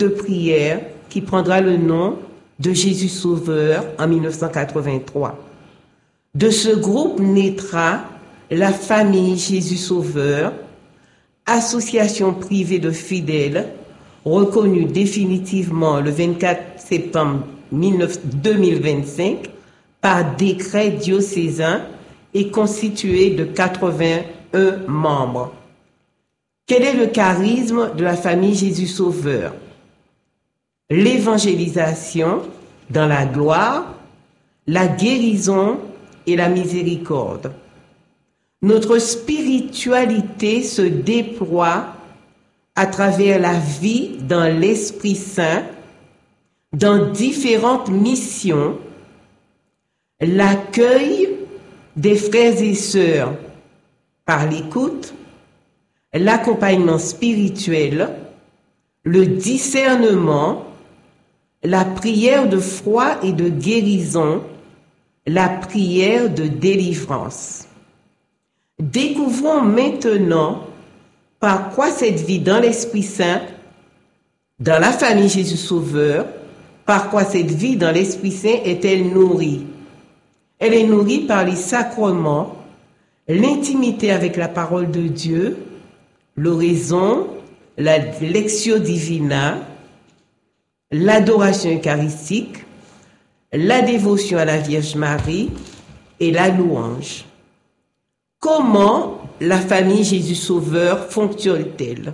de prière qui prendra le nom de Jésus Sauveur en 1983. De ce groupe naîtra la famille Jésus Sauveur, association privée de fidèles, reconnue définitivement le 24 septembre 2025 par décret diocésain et constituée de 81 membres. Quel est le charisme de la famille Jésus Sauveur? L'évangélisation dans la gloire, la guérison et la miséricorde. Notre spiritualité se déploie à travers la vie dans l'Esprit Saint, dans différentes missions, l'accueil des frères et sœurs par l'écoute, l'accompagnement spirituel, le discernement, la prière de foi et de guérison, la prière de délivrance. Découvrons maintenant par quoi cette vie dans l'Esprit Saint, dans la famille Jésus Sauveur, par quoi cette vie dans l'Esprit Saint est-elle nourrie? Elle est nourrie par les sacrements, l'intimité avec la parole de Dieu, l'oraison, la lectio divina, l'adoration eucharistique, la dévotion à la Vierge Marie et la louange. Comment la famille Jésus Sauveur fonctionne-t-elle?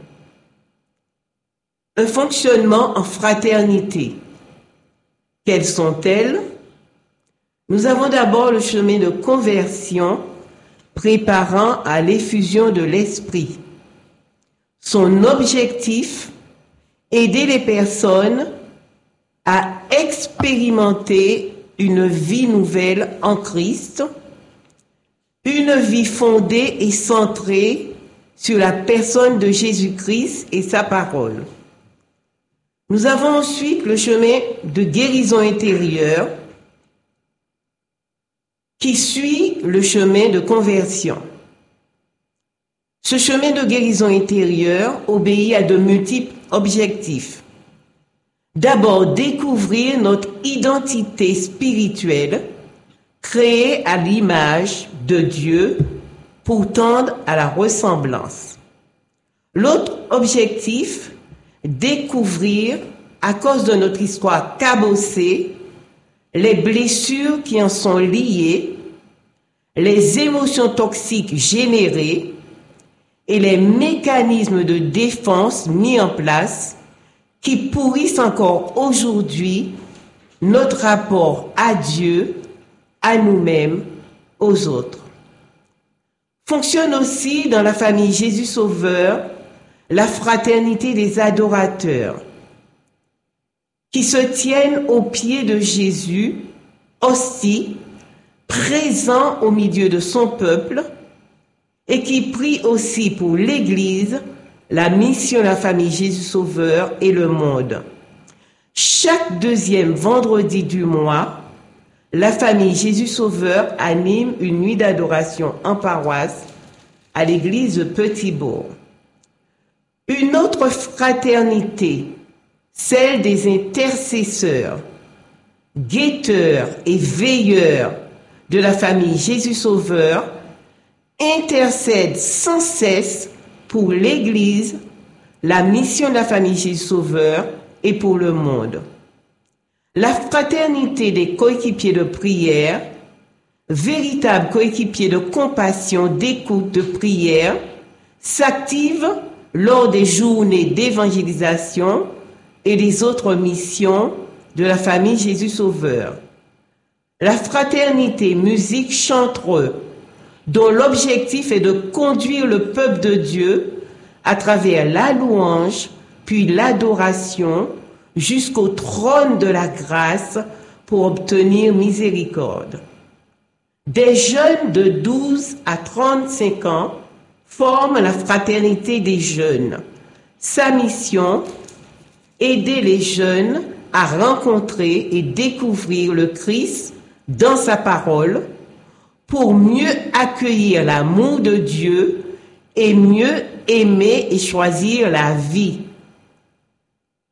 Un fonctionnement en fraternité. Quelles sont-elles? Nous avons d'abord le chemin de conversion préparant à l'effusion de l'Esprit. Son objectif, aider les personnes à expérimenter une vie nouvelle en Christ, une vie fondée et centrée sur la personne de Jésus-Christ et sa parole. Nous avons ensuite le chemin de guérison intérieure qui suit le chemin de conversion. Ce chemin de guérison intérieure obéit à de multiples objectifs. D'abord, découvrir notre identité spirituelle, créée à l'image de Dieu pour tendre à la ressemblance. L'autre objectif, découvrir, à cause de notre histoire cabossée, les blessures qui en sont liées, les émotions toxiques générées et les mécanismes de défense mis en place qui pourrissent encore aujourd'hui notre rapport à Dieu, à nous-mêmes, aux autres. Fonctionne aussi dans la famille Jésus Sauveur la fraternité des adorateurs qui se tiennent aux pieds de Jésus, hostie, présent au milieu de son peuple et qui prient aussi pour l'Église, la mission de la famille Jésus Sauveur et le monde. Chaque deuxième vendredi du mois, la famille Jésus Sauveur anime une nuit d'adoration en paroisse à l'église de Petit-Bourg. Une autre fraternité, celle des intercesseurs, guetteurs et veilleurs de la famille Jésus Sauveur, intercède sans cesse pour l'Église, la mission de la famille Jésus Sauveur et pour le monde. La fraternité des coéquipiers de prière, véritable coéquipier de compassion, d'écoute, de prière, s'active lors des journées d'évangélisation et des autres missions de la famille Jésus Sauveur. La fraternité musique chantereux, dont l'objectif est de conduire le peuple de Dieu à travers la louange, puis l'adoration, jusqu'au trône de la grâce pour obtenir miséricorde. Des jeunes de 12 à 35 ans forment la fraternité des jeunes. Sa mission, aider les jeunes à rencontrer et découvrir le Christ dans sa parole pour mieux accueillir l'amour de Dieu et mieux aimer et choisir la vie.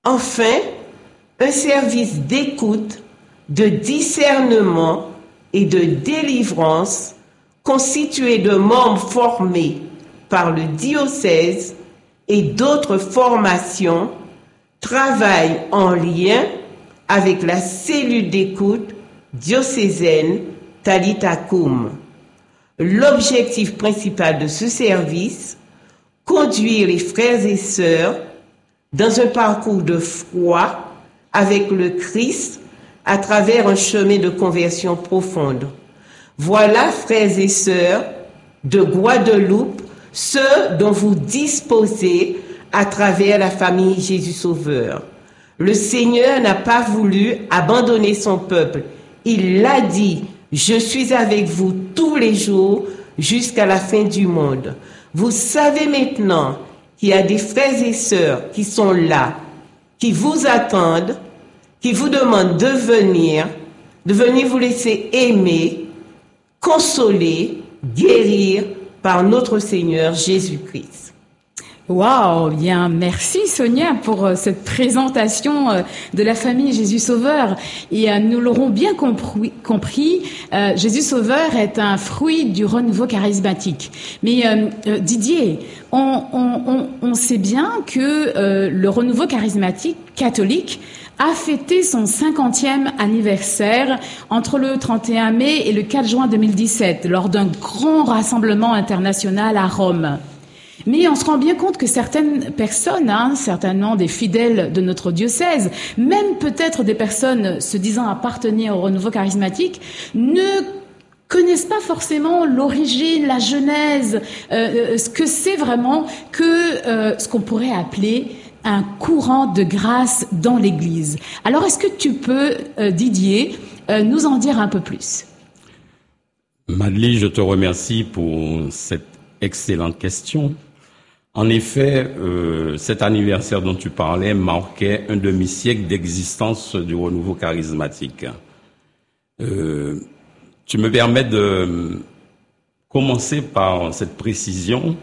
Enfin, un service d'écoute, de discernement et de délivrance constitué de membres formés par le diocèse et d'autres formations travaille en lien avec la cellule d'écoute diocésaine Talitha Koum. L'objectif principal de ce service, conduire les frères et sœurs dans un parcours de foi avec le Christ à travers un chemin de conversion profonde. Voilà, frères et sœurs de Guadeloupe, ce dont vous disposez à travers la famille Jésus Sauveur. Le Seigneur n'a pas voulu abandonner son peuple. Il l'a dit, je suis avec vous tous les jours jusqu'à la fin du monde. Vous savez maintenant qu'il y a des frères et sœurs qui sont là, qui vous attendent, qui vous demandent de venir vous laisser aimer, consoler, guérir par notre Seigneur Jésus-Christ. Waouh, bien, merci Sonia pour cette présentation de la famille Jésus Sauveur. Et nous l'aurons bien compris, Jésus Sauveur est un fruit du renouveau charismatique. Mais Didier, on sait bien que le renouveau charismatique catholique a fêté son 50e anniversaire entre le 31 mai et le 4 juin 2017 lors d'un grand rassemblement international à Rome. Mais on se rend bien compte que certaines personnes, certainement des fidèles de notre diocèse, même peut-être des personnes se disant appartenir au renouveau charismatique, ne connaissent pas forcément l'origine, la genèse, ce que c'est vraiment que ce qu'on pourrait appeler un courant de grâce dans l'Église. Alors, est-ce que tu peux, Didier, nous en dire un peu plus? Madeleine, je te remercie pour cette excellente question. En effet, cet anniversaire dont tu parlais marquait un demi-siècle d'existence du renouveau charismatique. Tu me permets de commencer par cette précision,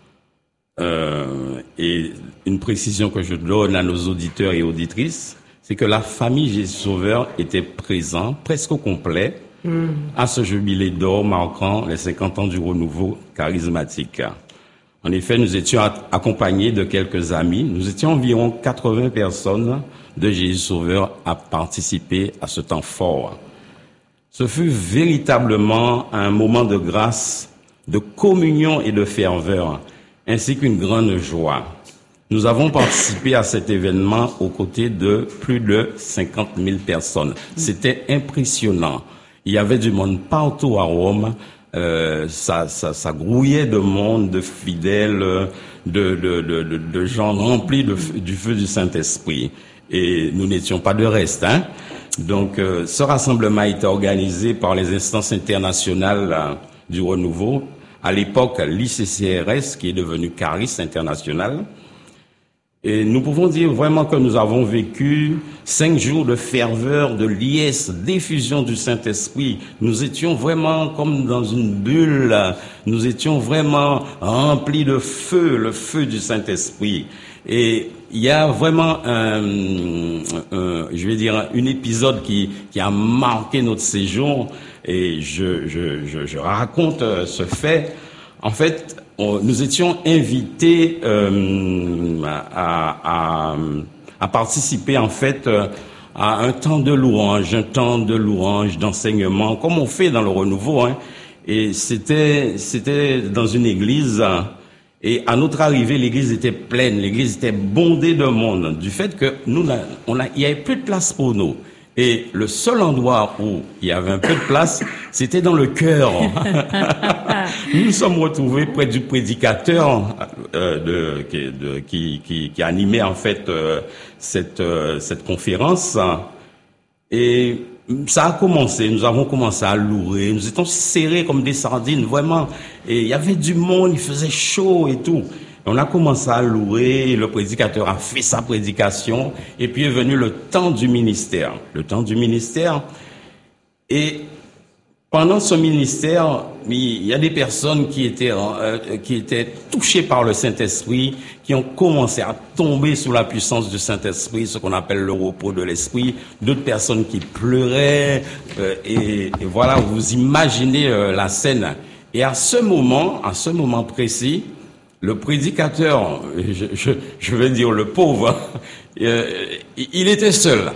et une précision que je donne à nos auditeurs et auditrices, c'est que la famille Jésus Sauveur était présente, presque au complet, à ce jubilé d'or marquant les 50 ans du renouveau charismatique. En effet, nous étions accompagnés de quelques amis. Nous étions environ 80 personnes de Jésus Sauveur à participer à ce temps fort. Ce fut véritablement un moment de grâce, de communion et de ferveur, ainsi qu'une grande joie. Nous avons participé à cet événement aux côtés de plus de 50 000 personnes. C'était impressionnant. Il y avait du monde partout à Rome. Ça grouillait de monde, de fidèles, de gens remplis du feu du Saint-Esprit. Et nous n'étions pas de reste, Donc, ce rassemblement a été organisé par les instances internationales du renouveau. À l'époque, l'ICCRS, qui est devenu Charis International. Et nous pouvons dire vraiment que nous avons vécu 5 jours de ferveur, de liesse, d'effusion du Saint-Esprit. Nous étions vraiment comme dans une bulle. Nous étions vraiment remplis de feu, le feu du Saint-Esprit. Et il y a vraiment un épisode qui a marqué notre séjour. Et je raconte ce fait. En fait, nous étions invités à participer en fait à un temps de louange, d'enseignement, comme on fait dans le renouveau. Et c'était dans une église. Et à notre arrivée, l'église était pleine, l'église était bondée de monde, du fait que il y avait plus de place pour nous. Et le seul endroit où il y avait un peu de place, c'était dans le chœur. Nous nous sommes retrouvés près du prédicateur qui animait en fait cette conférence. Et ça a commencé, nous avons commencé à louer, nous étions serrés comme des sardines, vraiment. Et il y avait du monde, il faisait chaud et tout. On a commencé à louer, le prédicateur a fait sa prédication, et puis est venu le temps du ministère. Le temps du ministère. Et pendant ce ministère, il y a des personnes qui étaient touchées par le Saint-Esprit, qui ont commencé à tomber sous la puissance du Saint-Esprit, ce qu'on appelle le repos de l'Esprit. D'autres personnes qui pleuraient, et voilà, vous imaginez la scène. Et à ce moment précis, le prédicateur, je vais dire le pauvre, il était seul.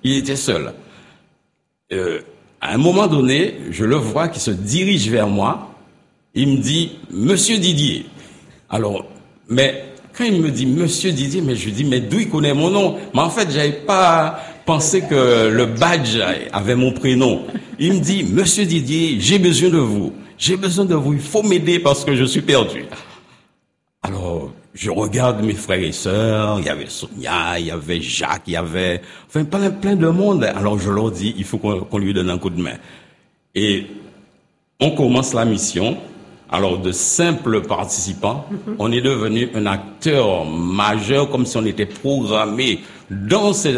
À un moment donné, je le vois qui se dirige vers moi. Il me dit, Monsieur Didier. Alors, mais quand il me dit Monsieur Didier, mais je lui dis, mais d'où il connaît mon nom? Mais en fait, j'avais pas pensé que le badge avait mon prénom. Il me dit, Monsieur Didier, j'ai besoin de vous. Il faut m'aider parce que je suis perdu. Alors, je regarde mes frères et sœurs, il y avait Sonia, il y avait Jacques, il y avait plein de monde. Alors je leur dis, il faut qu'on lui donne un coup de main. Et on commence la mission. Alors de simples participants, on est devenu un acteur majeur, comme si on était programmé dans ce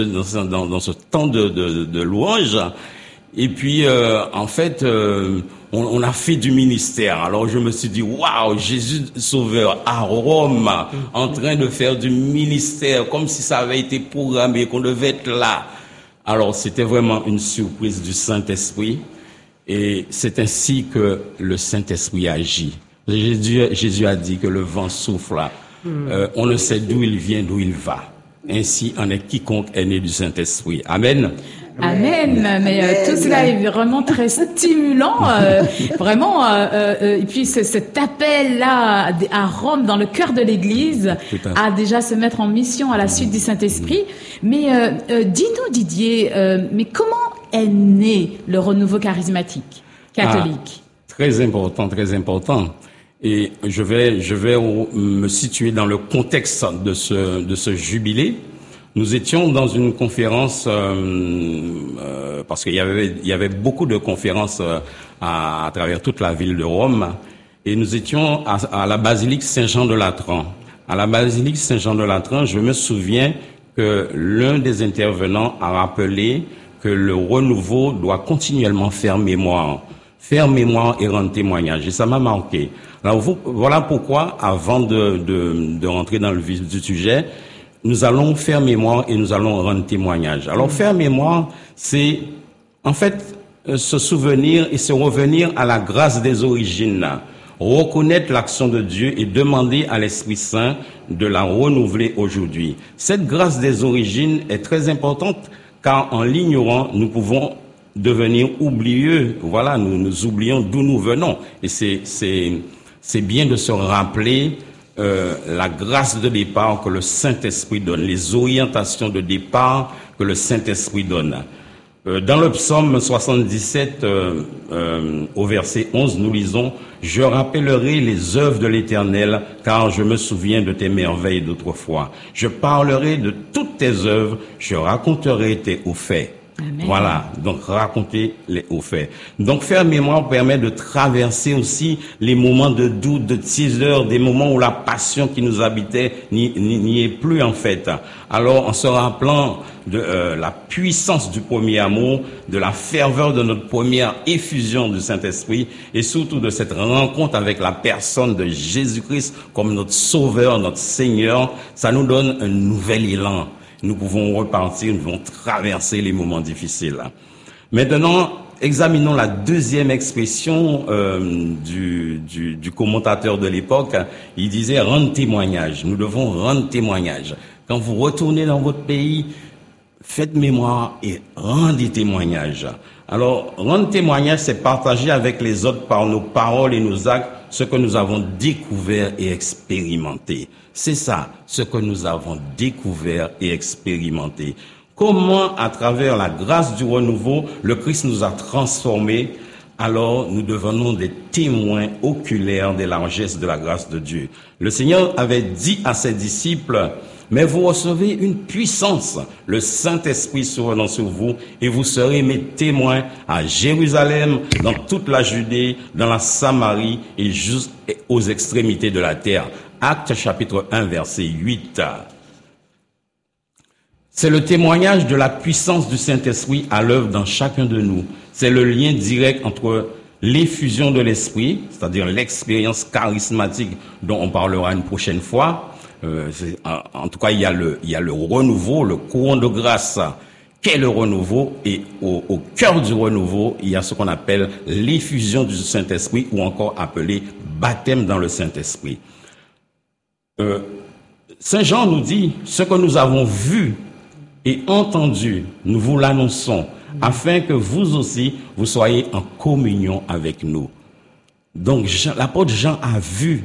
temps de louange. Et puis, en fait, on a fait du ministère. Alors, je me suis dit, waouh, Jésus Sauveur à Rome, en train de faire du ministère, comme si ça avait été programmé, qu'on devait être là. Alors, c'était vraiment une surprise du Saint-Esprit. Et c'est ainsi que le Saint-Esprit agit. Jésus a dit que le vent souffle. On ne sait d'où il vient, d'où il va. Ainsi en est quiconque est né du Saint-Esprit. Amen. Amen. Mais tout cela est vraiment très stimulant, vraiment. Et puis cet appel-là à Rome, dans le cœur de l'Église, à déjà se mettre en mission à la suite du Saint-Esprit. Mais dis-nous, Didier, mais comment est né le renouveau charismatique catholique? Très important. Et je vais me situer dans le contexte de ce jubilé. Nous étions dans une conférence, parce qu'il y avait beaucoup de conférences à travers toute la ville de Rome, et nous étions à la basilique Saint-Jean de Latran. À la basilique Saint-Jean de Latran, je me souviens que l'un des intervenants a rappelé que le renouveau doit continuellement faire mémoire et rendre témoignage. Et ça m'a marqué. Alors voilà pourquoi, avant de rentrer dans le vif du sujet, nous allons faire mémoire et nous allons rendre témoignage. Alors faire mémoire, c'est en fait se souvenir et se revenir à la grâce des origines, reconnaître l'action de Dieu et demander à l'Esprit Saint de la renouveler aujourd'hui. Cette grâce des origines est très importante car en l'ignorant, nous pouvons devenir oublieux. Voilà, nous oublions d'où nous venons. Et c'est bien de se rappeler la grâce de départ que le Saint-Esprit donne, les orientations de départ que le Saint-Esprit donne. Dans le psaume 77, au verset 11, nous lisons « Je rappellerai les œuvres de l'Éternel, car je me souviens de tes merveilles d'autrefois. Je parlerai de toutes tes œuvres, je raconterai tes hauts faits. » Amen. Voilà, donc raconter les hauts faits. Donc faire mémoire permet de traverser aussi les moments de doute, de tiédeur, des moments où la passion qui nous habitait n'y est plus en fait. Alors en se rappelant de la puissance du premier amour, de la ferveur de notre première effusion du Saint-Esprit et surtout de cette rencontre avec la personne de Jésus-Christ comme notre Sauveur, notre Seigneur, ça nous donne un nouvel élan. Nous pouvons repartir, nous pouvons traverser les moments difficiles. Maintenant, examinons la deuxième expression du commentateur de l'époque. Il disait « rendre témoignage ». Nous devons rendre témoignage. Quand vous retournez dans votre pays, faites mémoire et rendez témoignage. Alors, rendre témoignage, c'est partager avec les autres par nos paroles et nos actes ce que nous avons découvert et expérimenté. C'est ça, ce que nous avons découvert et expérimenté. Comment, à travers la grâce du renouveau, le Christ nous a transformés, alors nous devenons des témoins oculaires des largesses de la grâce de Dieu. Le Seigneur avait dit à ses disciples, « Mais vous recevez une puissance, le Saint-Esprit survenant sur vous, et vous serez mes témoins à Jérusalem, dans toute la Judée, dans la Samarie et jusqu'aux extrémités de la terre. » Actes chapitre 1, verset 8. C'est le témoignage de la puissance du Saint-Esprit à l'œuvre dans chacun de nous. C'est le lien direct entre l'effusion de l'Esprit, c'est-à-dire l'expérience charismatique dont on parlera une prochaine fois. En tout cas, il y a le renouveau, le courant de grâce. Qu'est le renouveau? Et au cœur du renouveau, il y a ce qu'on appelle l'effusion du Saint-Esprit, ou encore appelé baptême dans le Saint-Esprit. Saint Jean nous dit, ce que nous avons vu et entendu, nous vous l'annonçons, afin que vous aussi, vous soyez en communion avec nous. Donc, l'apôtre Jean a vu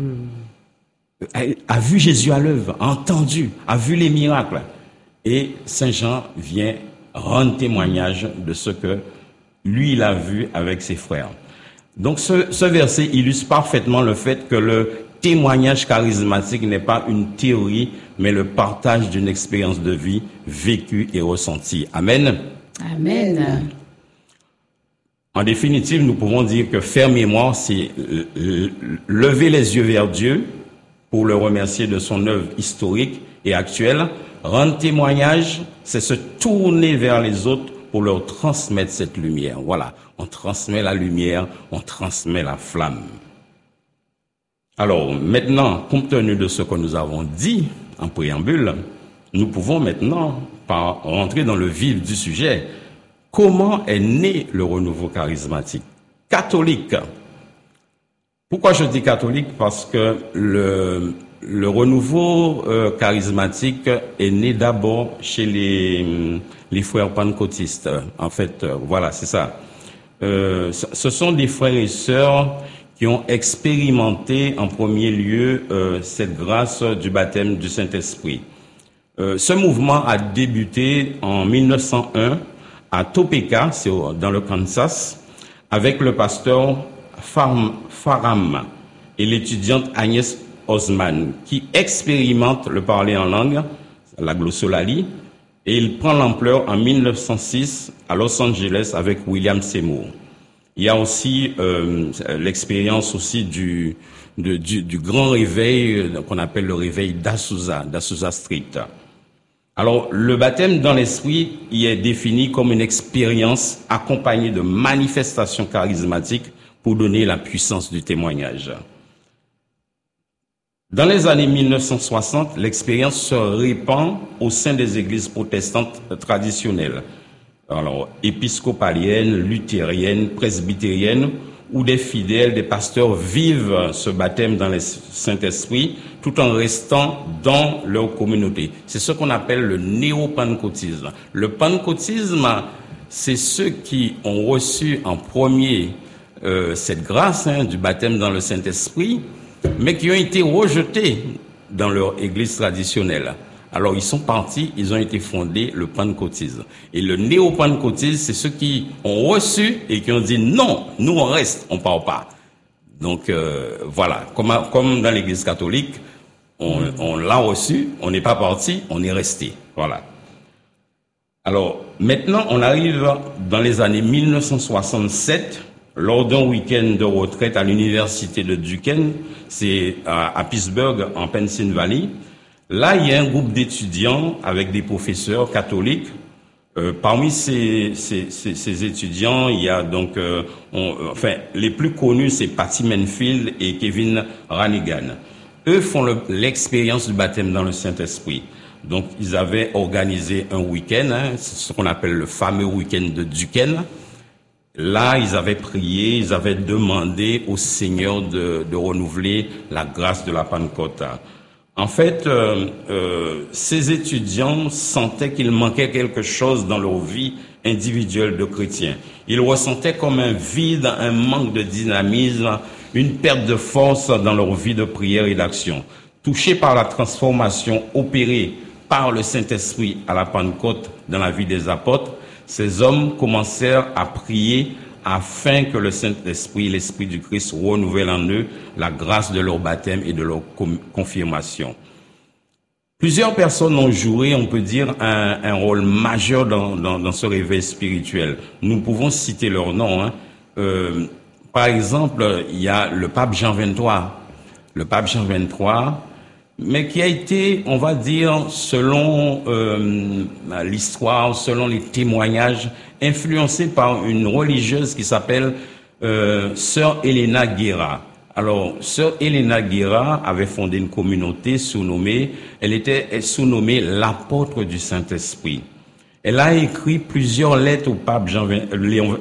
Jésus à l'œuvre, a entendu, a vu les miracles. Et Saint Jean vient rendre témoignage de ce que lui, il a vu avec ses frères. Donc, ce verset illustre parfaitement le fait que le témoignage charismatique n'est pas une théorie, mais le partage d'une expérience de vie vécue et ressentie. Amen. Amen. En définitive, nous pouvons dire que faire mémoire, c'est lever les yeux vers Dieu pour le remercier de son œuvre historique et actuelle. Rendre témoignage, c'est se tourner vers les autres pour leur transmettre cette lumière. Voilà, on transmet la lumière, on transmet la flamme. Alors maintenant, compte tenu de ce que nous avons dit en préambule, nous pouvons maintenant rentrer dans le vif du sujet. Comment est né le renouveau charismatique? Catholique. Pourquoi je dis catholique? Parce que le renouveau charismatique est né d'abord chez les frères pentecôtistes. En fait, voilà, c'est ça. Ce sont des frères et sœurs qui ont expérimenté en premier lieu cette grâce du baptême du Saint-Esprit. Ce mouvement a débuté en 1901 à Topeka, c'est dans le Kansas, avec le pasteur Faram et l'étudiante Agnès Osman, qui expérimente le parler en langue, la glossolalie, et il prend l'ampleur en 1906 à Los Angeles avec William Seymour. Il y a aussi l'expérience aussi du grand réveil qu'on appelle le réveil d'Azusa Street. Alors, le baptême dans l'esprit y est défini comme une expérience accompagnée de manifestations charismatiques pour donner la puissance du témoignage. Dans les années 1960, l'expérience se répand au sein des églises protestantes traditionnelles, alors épiscopaliennes, luthériennes, presbytériennes, où des fidèles, des pasteurs vivent ce baptême dans le Saint-Esprit tout en restant dans leur communauté. C'est ce qu'on appelle le néo-pentecôtisme. Le pentecôtisme, c'est ceux qui ont reçu en premier cette grâce du baptême dans le Saint-Esprit, mais qui ont été rejetés dans leur église traditionnelle. Alors ils sont partis, ils ont été fondés le pentecôtisme. Et le néo-pentecôtisme, c'est ceux qui ont reçu et qui ont dit non, nous on reste, on part pas. Donc voilà, comme dans l'église catholique, on l'a reçu, on n'est pas parti, on est resté. Voilà. Alors maintenant, on arrive dans les années 1967, lors d'un week-end de retraite à l'université de Duquesne, c'est à Pittsburgh, en Pennsylvanie. Là, il y a un groupe d'étudiants avec des professeurs catholiques. Parmi ces étudiants, il y a donc, les plus connus, c'est Patty Menfield et Kevin Ranigan. Eux font l'expérience du baptême dans le Saint-Esprit. Donc, ils avaient organisé un week-end, c'est ce qu'on appelle le fameux week-end de Duquesne. Là, ils avaient prié, ils avaient demandé au Seigneur de renouveler la grâce de la Pentecôte. En fait, ces étudiants sentaient qu'il manquait quelque chose dans leur vie individuelle de chrétiens. Ils ressentaient comme un vide, un manque de dynamisme, une perte de force dans leur vie de prière et d'action. Touchés par la transformation opérée par le Saint-Esprit à la Pentecôte dans la vie des apôtres, ces hommes commencèrent à prier afin que le Saint-Esprit, l'Esprit du Christ, renouvelle en eux la grâce de leur baptême et de leur confirmation. Plusieurs personnes ont joué, on peut dire, un rôle majeur dans ce réveil spirituel. Nous pouvons citer leurs noms. Par exemple, il y a le pape Jean XXIII. Le pape Jean XXIII, mais qui a été, on va dire, selon l'histoire, selon les témoignages, influencé par une religieuse qui s'appelle Sœur Helena Guerra. Alors, Sœur Helena Guerra avait fondé une communauté sous-nommée, elle était sous-nommée l'apôtre du Saint-Esprit. Elle a écrit plusieurs lettres au pape Léon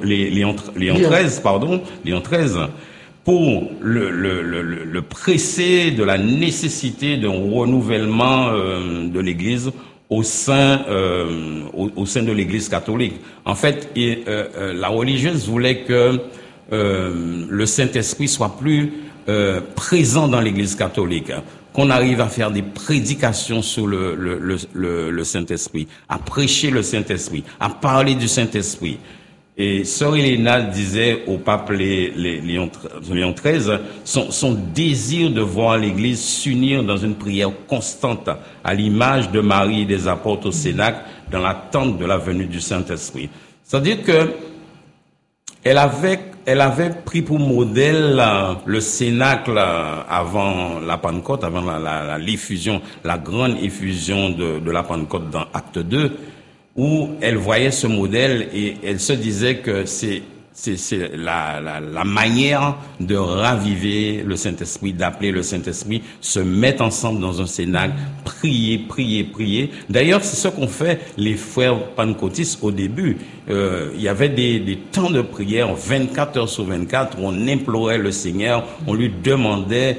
XIII, pour le presser de la nécessité d'un renouvellement de l'Église au sein de l'Église catholique. En fait, la religieuse voulait que le Saint-Esprit soit plus présent dans l'Église catholique, qu'on arrive à faire des prédications sur le Saint-Esprit, à prêcher le Saint-Esprit, à parler du Saint-Esprit. Et Sœur Helena disait au pape Léon XIII son désir de voir l'Église s'unir dans une prière constante à l'image de Marie et des apôtres au Cénacle dans l'attente de la venue du Saint-Esprit. C'est-à-dire que elle avait pris pour modèle le Cénacle avant la Pentecôte, avant l'effusion, la grande effusion de la Pentecôte dans Acte 2, où elle voyait ce modèle et elle se disait que c'est la manière de raviver le Saint-Esprit, d'appeler le Saint-Esprit, se mettre ensemble dans un cénacle, prier. D'ailleurs, c'est ce qu'ont fait les frères pentecôtistes au début. Il y avait des temps de prière 24 heures sur 24 où on implorait le Seigneur, on lui demandait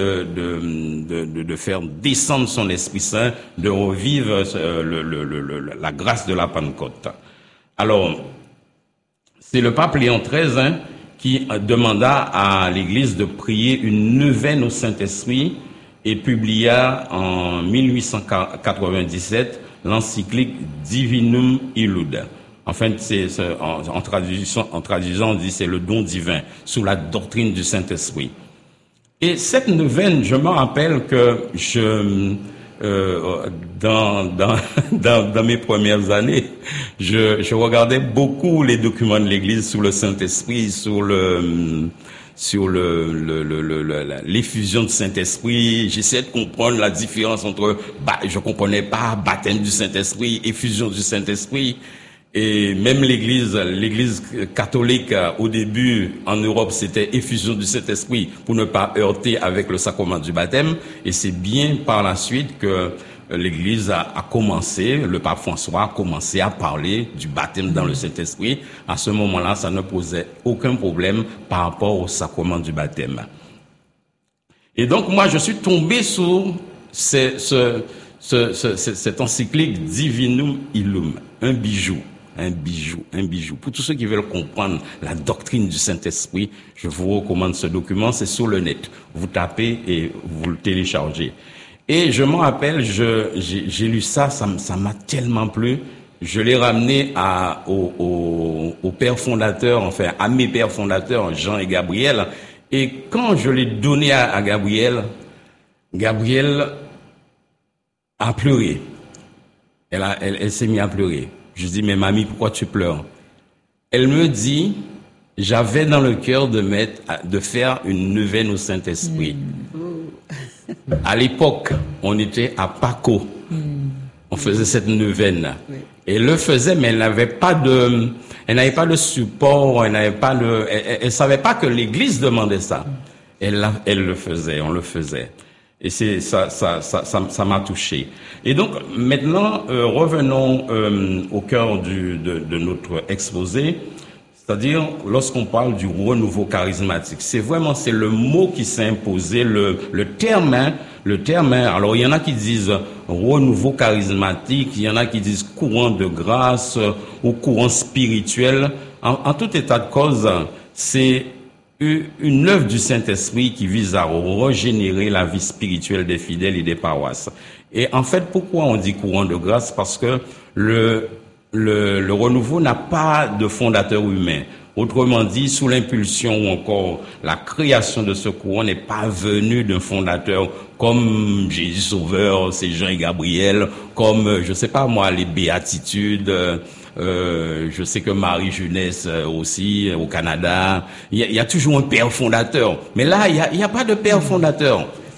de faire descendre son Esprit Saint, de revivre la grâce de la Pentecôte. Alors, c'est le pape Léon XIII qui demanda à l'Église de prier une neuvaine au Saint-Esprit et publia en 1897 l'encyclique Divinum Illud. Enfin, en traduisant, on dit c'est le don divin sous la doctrine du Saint-Esprit. Et cette neuvaine, je me rappelle que dans mes premières années, je regardais beaucoup les documents de l'Église sur le Saint-Esprit, sur l'effusion du Saint-Esprit. J'essayais de comprendre la différence entre, je comprenais pas baptême du Saint-Esprit, effusion du Saint-Esprit. Et même l'Église catholique, au début, en Europe, c'était effusion du Saint-Esprit pour ne pas heurter avec le sacrement du baptême. Et c'est bien par la suite que l'Église a commencé, le pape François a commencé à parler du baptême dans le Saint-Esprit. À ce moment-là, ça ne posait aucun problème par rapport au sacrement du baptême. Et donc, moi, je suis tombé sur cette encyclique Divinum Illum, un bijou. Pour tous ceux qui veulent comprendre la doctrine du Saint-Esprit, je vous recommande ce document, c'est sur le net. Vous tapez et vous le téléchargez. Et je m'en rappelle, j'ai lu ça m'a tellement plu. Je l'ai ramené au père fondateur, enfin à mes pères fondateurs, Jean et Gabriel. Et quand je l'ai donné à Gabriel a pleuré. Elle s'est mise à pleurer. Je dis, mais mamie, pourquoi tu pleures? Elle me dit, j'avais dans le cœur de faire une neuvaine au Saint-Esprit. À l'époque, on était à Paco. On faisait cette neuvaine. Elle le faisait, mais elle n'avait pas de support, elle savait pas que l'Église demandait ça. Elle le faisait, on le faisait. Et ça m'a touché. Et donc, maintenant, revenons au cœur de notre exposé, c'est-à-dire lorsqu'on parle du renouveau charismatique. C'est le mot qui s'est imposé, le terme. Alors, il y en a qui disent renouveau charismatique, il y en a qui disent courant de grâce ou courant spirituel. En tout état de cause, c'est une œuvre du Saint-Esprit qui vise à régénérer la vie spirituelle des fidèles et des paroisses. Et en fait, pourquoi on dit courant de grâce? Parce que le renouveau n'a pas de fondateur humain. Autrement dit, sous l'impulsion ou encore la création de ce courant n'est pas venue d'un fondateur comme Jésus Sauveur, c'est Jean et Gabriel, comme, je sais pas moi, les béatitudes, je sais que Marie Jeunesse aussi, au Canada, il y a toujours un père fondateur. Mais là, il y a pas de père fondateur.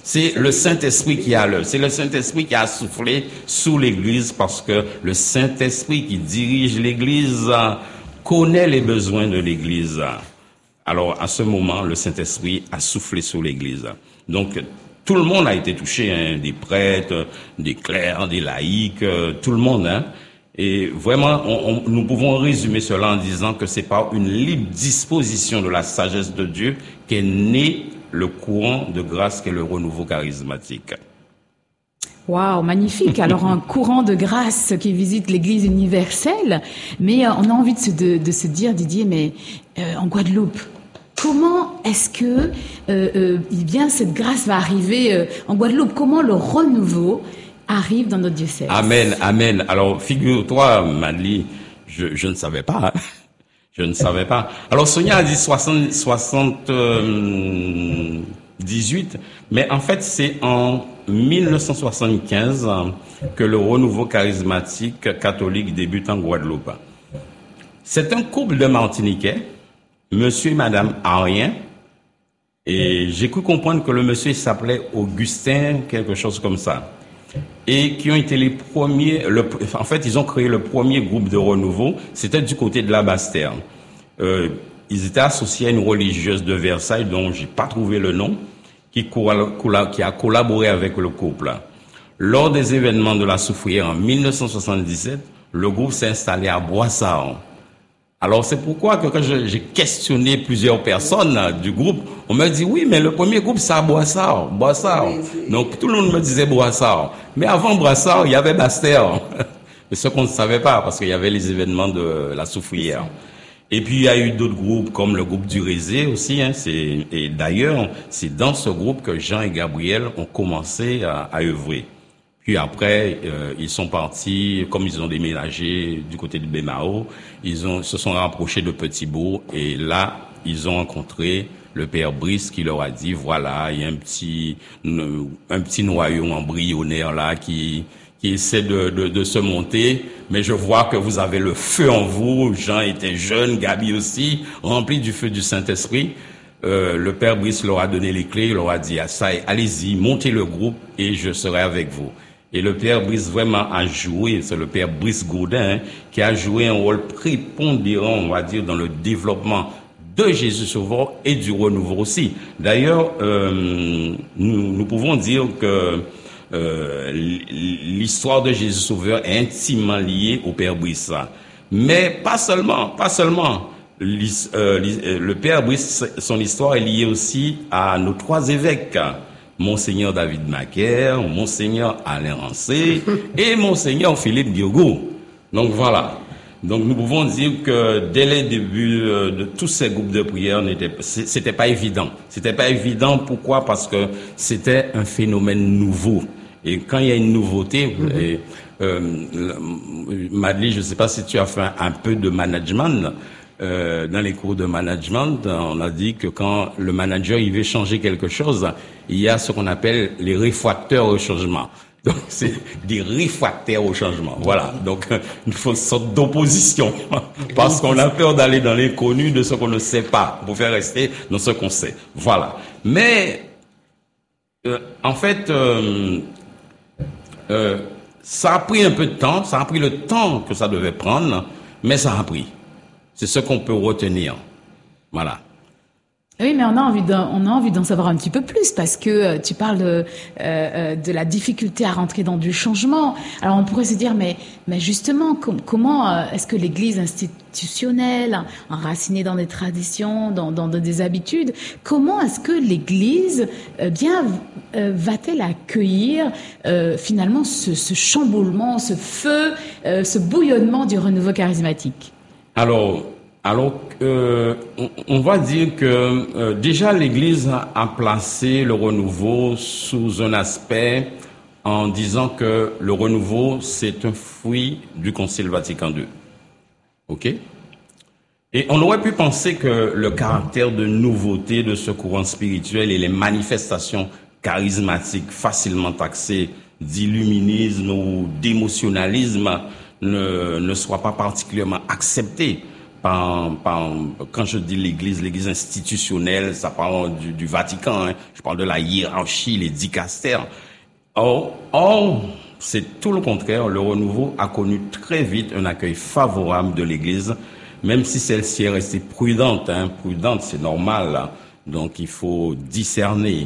C'est le Saint-Esprit qui a l'œuvre. C'est le Saint-Esprit qui a soufflé sous l'Église parce que le Saint-Esprit qui dirige l'Église connaît les besoins de l'Église. Alors, à ce moment, le Saint-Esprit a soufflé sur l'Église. Donc, tout le monde a été touché, hein, des prêtres, des clercs, des laïcs, tout le monde, hein. Et vraiment, nous pouvons résumer cela en disant que c'est par une libre disposition de la sagesse de Dieu qu'est né le courant de grâce qu'est le renouveau charismatique. Waouh, magnifique. Alors, un courant de grâce qui visite l'Église universelle. Mais on a envie de se dire, Didier, mais en Guadeloupe, comment est-ce que bien cette grâce va arriver en Guadeloupe? Comment le renouveau arrive dans notre diocèse? Amen, amen. Alors, figure-toi, Madly, je ne savais pas. Hein. Je ne savais pas. Alors, Sonia a dit 78, mais en fait, c'est en 1975 que le renouveau charismatique catholique débute en Guadeloupe. C'est un couple de Martiniquais, monsieur et madame Arien, et j'ai cru comprendre que le monsieur s'appelait Augustin, quelque chose comme ça. Et qui ont été les premiers, en fait, ils ont créé le premier groupe de renouveau, c'était du côté de la Basse-Terre. Ils étaient associés à une religieuse de Versailles, dont j'ai pas trouvé le nom, qui a collaboré avec le couple. Lors des événements de la Soufrière en 1977, le groupe s'est installé à Boissard. Alors c'est pourquoi que quand j'ai questionné plusieurs personnes du groupe, on m'a dit oui, mais le premier groupe c'est à Boissard. Donc tout le monde me disait Boissard. Mais avant Boissard, il y avait Basse-Terre. Mais ce qu'on ne savait pas, parce qu'il y avait les événements de la Soufrière. Et puis il y a eu d'autres groupes comme le groupe du Rézé aussi. Hein, et d'ailleurs, c'est dans ce groupe que Jean et Gabriel ont commencé à œuvrer. Puis après, ils sont partis, comme ils ont déménagé du côté de Bémao, se sont rapprochés de Petit-Bourg et là, ils ont rencontré le père Brice qui leur a dit, voilà, il y a un petit noyau embryonnaire là qui essaie de se monter, mais je vois que vous avez le feu en vous. Jean était jeune, Gabi aussi, rempli du feu du Saint-Esprit. Le père Brice leur a donné les clés, il leur a dit, allez-y, montez le groupe et je serai avec vous. Et le père Brice vraiment a joué, c'est le père Brice Gaudin, hein, qui a joué un rôle prépondérant, on va dire, dans le développement de Jésus Sauveur et du renouveau aussi. D'ailleurs, nous pouvons dire que l'histoire de Jésus Sauveur est intimement liée au père Brice. Mais pas seulement. Le père Brice, son histoire est liée aussi à nos trois évêques. Monseigneur David Macaire, Monseigneur Alain Rancé et Monseigneur Philippe Diogo. Donc voilà. Donc nous pouvons dire que dès les débuts de tous ces groupes de prière, c'était pas évident. C'était pas évident. Pourquoi? Parce que c'était un phénomène nouveau. Et quand il y a une nouveauté, Madly, je ne sais pas si tu as fait un peu de management. Dans les cours de management, on a dit que quand le manager il veut changer quelque chose, il y a ce qu'on appelle les réfractaires au changement. Donc c'est des réfractaires au changement. Voilà. Donc il faut une sorte d'opposition parce qu'on a peur d'aller dans l'inconnu de ce qu'on ne sait pas pour faire rester dans ce qu'on sait. Voilà. Mais en fait, ça a pris un peu de temps. Ça a pris le temps que ça devait prendre, mais ça a pris. C'est ce qu'on peut retenir. Voilà. Oui, mais on a envie d'en savoir un petit peu plus parce que tu parles de la difficulté à rentrer dans du changement. Alors on pourrait se dire, mais justement, comment est-ce que l'Église institutionnelle, enracinée dans des traditions, dans des habitudes, comment est-ce que l'Église va-t-elle accueillir finalement ce chamboulement, ce feu, ce bouillonnement du renouveau charismatique? Alors, on va dire que déjà l'Église a placé le renouveau sous un aspect en disant que le renouveau c'est un fruit du Concile Vatican II. Ok? Et on aurait pu penser que le caractère de nouveauté de ce courant spirituel et les manifestations charismatiques facilement taxées d'illuminisme ou d'émotionnalisme ne soient pas particulièrement acceptées quand je dis l'église institutionnelle, ça parle du Vatican, hein. Je parle de la hiérarchie, les dicastères. Or, c'est tout le contraire. Le renouveau a connu très vite un accueil favorable de l'église, même si celle-ci est restée prudente, hein. Prudente, c'est normal, hein. Donc il faut discerner.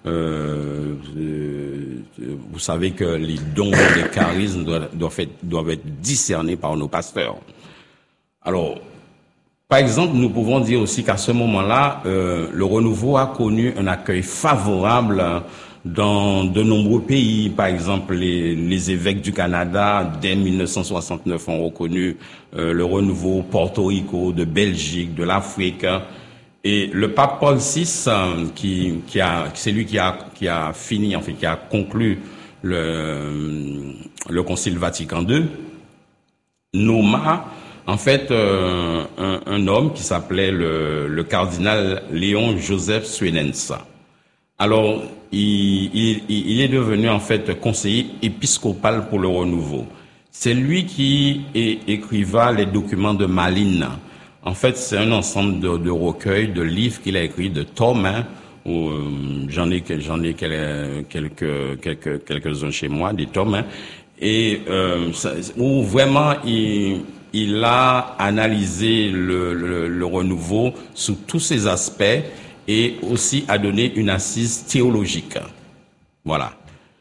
Vous savez que les dons, les charismes doivent être discernés par nos pasteurs. Alors, par exemple, nous pouvons dire aussi qu'à ce moment-là, le renouveau a connu un accueil favorable dans de nombreux pays. Par exemple, les évêques du Canada, dès 1969, ont reconnu le renouveau. Porto Rico, de Belgique, de l'Afrique. Et le pape Paul VI, c'est lui qui a fini, en fait, qui a conclu le Concile Vatican II, nomma en fait un homme qui s'appelait le cardinal Léon Joseph Suenens. Alors, il est devenu en fait conseiller épiscopal pour le renouveau. C'est lui qui écriva les documents de Malines. En fait, c'est un ensemble de recueils, de livres qu'il a écrits, de tomes, hein, où j'en ai quelques-uns chez moi, des tomes, hein, et où vraiment il a analysé le renouveau sous tous ses aspects et aussi a donné une assise théologique. Voilà.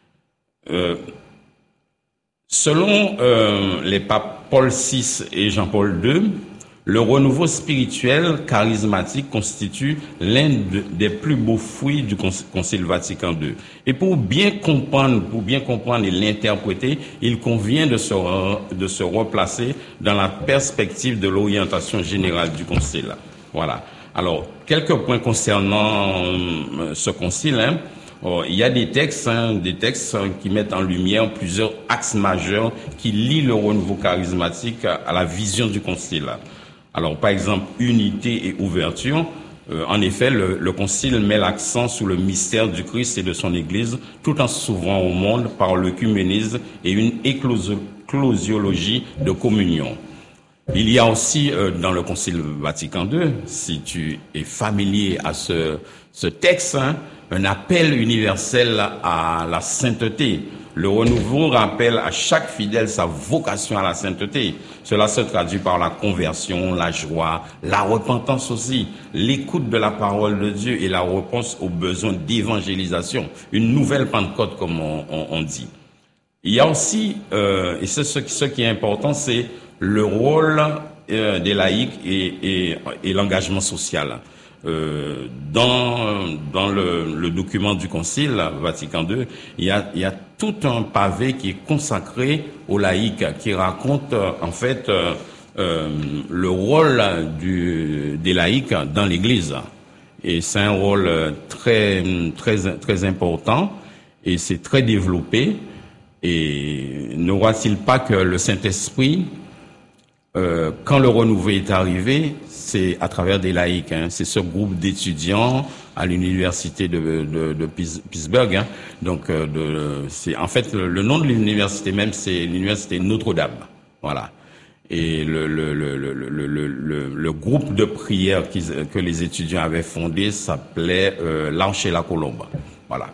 Selon les papes Paul VI et Jean-Paul II, le renouveau spirituel charismatique constitue l'un des plus beaux fruits du Concile Vatican II. Et pour bien comprendre et l'interpréter, il convient de se replacer dans la perspective de l'orientation générale du Concile. Voilà. Alors, quelques points concernant ce Concile, hein. Il y a des textes qui mettent en lumière plusieurs axes majeurs qui lient le renouveau charismatique à la vision du Concile. Alors, par exemple, unité et ouverture. En effet, le Concile met l'accent sur le mystère du Christ et de son Église, tout en s'ouvrant au monde par l'œcuménisme et une éclosiologie de communion. Il y a aussi dans le Concile Vatican II, si tu es familier à ce texte, hein, un appel universel à la sainteté. Le renouveau rappelle à chaque fidèle sa vocation à la sainteté. Cela se traduit par la conversion, la joie, la repentance aussi, l'écoute de la parole de Dieu et la réponse aux besoins d'évangélisation. Une nouvelle Pentecôte, comme on dit. Il y a aussi, et c'est ce qui est important, c'est le rôle des laïcs et l'engagement social. Dans le document du Concile Vatican II, il y a tout un pavé qui est consacré aux laïcs, qui raconte en fait le rôle des laïcs dans l'Église. Et c'est un rôle très important et c'est très développé. Et ne voit-il pas que le Saint-Esprit, quand le renouveau est arrivé, c'est à travers des laïcs, hein. C'est ce groupe d'étudiants à l'université de Pittsburgh, hein. Donc, c'est en fait le nom de l'université même, c'est l'université Notre-Dame, voilà. Et le groupe de prière que les étudiants avaient fondé s'appelait l'Arche et la Colombe, voilà.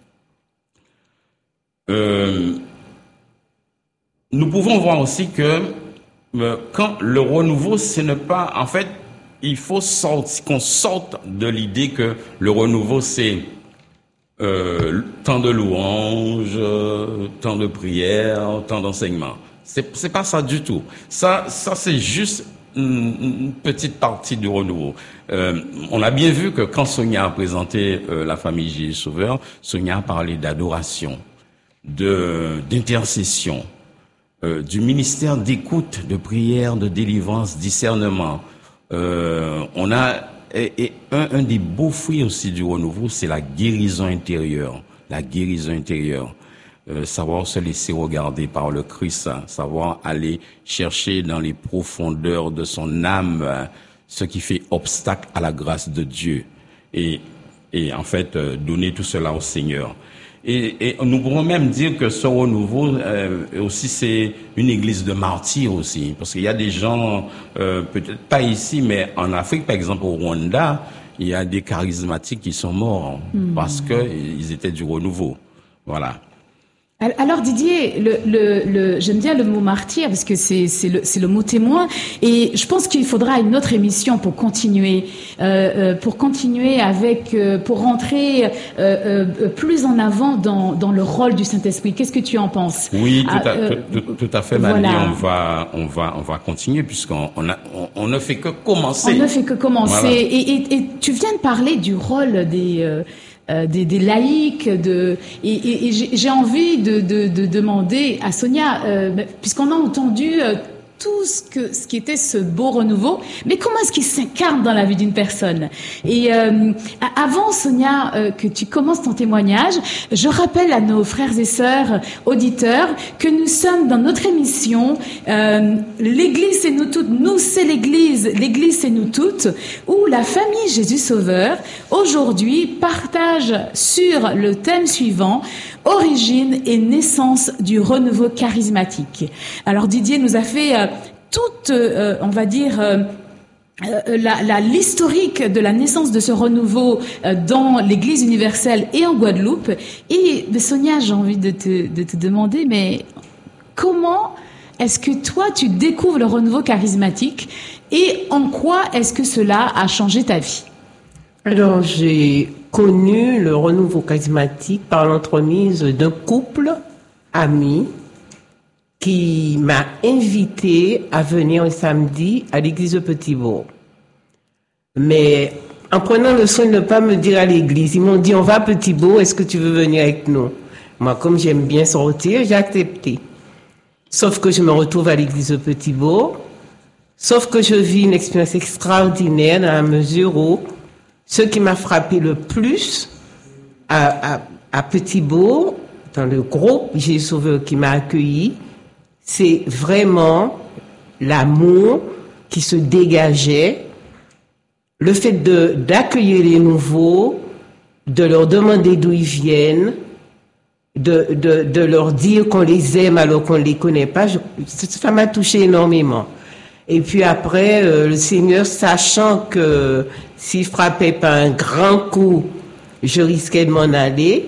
Nous pouvons voir aussi que quand le renouveau, ce n'est pas, en fait, il faut qu'on sorte de l'idée que le renouveau, c'est temps de louange, temps de prière, temps d'enseignement. C'est pas ça du tout. Ça c'est juste une petite partie du renouveau. On a bien vu que quand Sonia a présenté la famille Jésus Sauveur, Sonia a parlé d'adoration, d'intercession, du ministère d'écoute, de prière, de délivrance, discernement. On a un des beaux fruits aussi du renouveau, c'est la guérison intérieure. La guérison intérieure. Savoir se laisser regarder par le Christ, hein, savoir aller chercher dans les profondeurs de son âme ce qui fait obstacle à la grâce de Dieu et en fait donner tout cela au Seigneur. Et nous pourrons même dire que ce renouveau aussi c'est une église de martyrs aussi, parce qu'il y a des gens, peut-être pas ici, mais en Afrique, par exemple au Rwanda, il y a des charismatiques qui sont morts parce que ils étaient du renouveau. Voilà. Alors Didier, j'aime bien le mot martyr parce que c'est le mot témoin, et je pense qu'il faudra une autre émission pour continuer pour rentrer plus en avant dans le rôle du Saint-Esprit. Qu'est-ce que tu en penses? Oui, tout à fait, Mali. Voilà. On va continuer puisqu'on ne fait que commencer. On ne fait que commencer. Voilà. Et tu viens de parler du rôle des laïcs, et j'ai envie de demander à Sonia, puisqu'on a entendu tout ce qui était ce beau renouveau, mais comment est-ce qu'il s'incarne dans la vie d'une personne? Et avant, Sonia, que tu commences ton témoignage, je rappelle à nos frères et sœurs auditeurs que nous sommes dans notre émission L'Église c'est nous toutes, nous c'est l'Église c'est nous toutes, où la famille Jésus Sauveur aujourd'hui partage sur le thème suivant: origine et naissance du renouveau charismatique. Alors Didier nous a fait toute, on va dire, l'historique de la naissance de ce renouveau dans l'Église universelle et en Guadeloupe. Et Sonia, j'ai envie de te demander, mais comment est-ce que toi tu découvres le renouveau charismatique et en quoi est-ce que cela a changé ta vie? Alors, j'ai connu le renouveau charismatique par l'entremise d'un couple ami qui m'a invité à venir un samedi à l'église de Petit-Bourg. Mais en prenant le soin de ne pas me dire à l'église, ils m'ont dit: on va à Petit-Bourg, est-ce que tu veux venir avec nous? Moi, comme j'aime bien sortir, j'ai accepté. Sauf que je me retrouve à l'église de Petit-Bourg, sauf que je vis une expérience extraordinaire dans la mesure où ce qui m'a frappé le plus à Petit-Bourg, dans le groupe Jésus Sauveur qui m'a accueilli, c'est vraiment l'amour qui se dégageait, le fait d'accueillir les nouveaux, de leur demander d'où ils viennent, de leur dire qu'on les aime alors qu'on ne les connaît pas. Ça m'a touché énormément. Et puis après, le Seigneur, sachant que s'il frappait pas un grand coup, je risquais de m'en aller,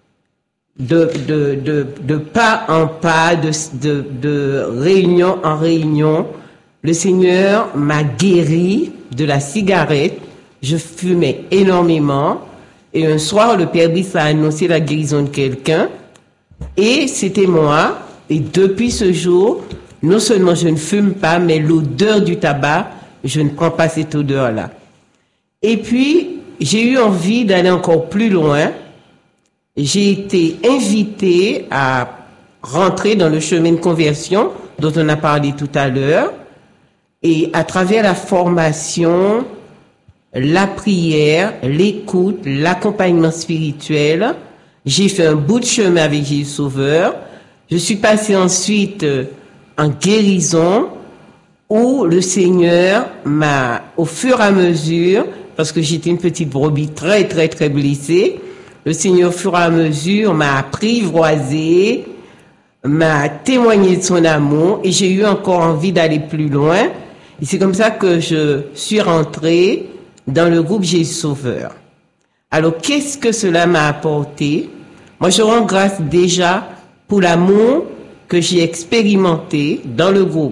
de pas en pas, de réunion en réunion, le Seigneur m'a guéri de la cigarette. Je fumais énormément. Et un soir, le Père Brice a annoncé la guérison de quelqu'un. Et c'était moi. Et depuis ce jour, non seulement je ne fume pas, mais l'odeur du tabac, je ne prends pas cette odeur-là. Et puis, j'ai eu envie d'aller encore plus loin. J'ai été invitée à rentrer dans le chemin de conversion dont on a parlé tout à l'heure. Et à travers la formation, la prière, l'écoute, l'accompagnement spirituel, j'ai fait un bout de chemin avec Jésus Sauveur. Je suis passée ensuite en guérison, où le Seigneur m'a, au fur et à mesure, parce que j'étais une petite brebis très, très, très blessée, le Seigneur, au fur et à mesure, m'a apprivoisé, m'a témoigné de son amour, et j'ai eu encore envie d'aller plus loin. Et c'est comme ça que je suis rentrée dans le groupe Jésus Sauveur. Alors, qu'est-ce que cela m'a apporté? Moi, je rends grâce déjà pour l'amour que j'ai expérimenté dans le groupe.